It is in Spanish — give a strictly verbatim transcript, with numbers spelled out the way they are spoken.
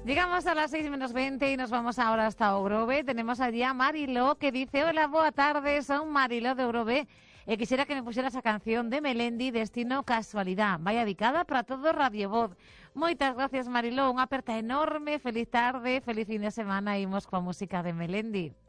Llegamos a las seis menos veinte y nos vamos ahora hasta Ogrove. Tenemos allí a Mariló que dice: hola, boa tarde, son Mariló de Ogrove. E quisiera que me pusiera esa canción de Melendi, Destino Casualidad. Vaya dedicada para todo Radio Voz. Moitas gracias, Mariló. Unha aperta enorme. Feliz tarde, feliz fin de semana. Imos coa música de Melendi.